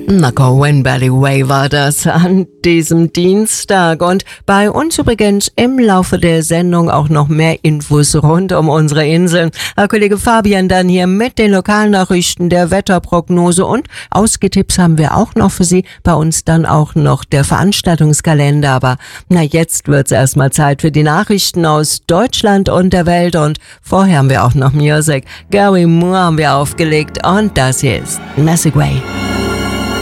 Na, Cohen Valley Way war das an diesem Dienstag. Und bei uns übrigens im Laufe der Sendung auch noch mehr Infos rund um unsere Inseln. Herr Kollege Fabian dann hier mit den Lokalnachrichten, der Wetterprognose und Ausgetipps haben wir auch noch für Sie. Bei uns dann auch noch der Veranstaltungskalender. Aber na, jetzt wird's erstmal Zeit für die Nachrichten aus Deutschland und der Welt. Und vorher haben wir auch noch Music. Gary Moore haben wir aufgelegt und das hier ist Massive Way.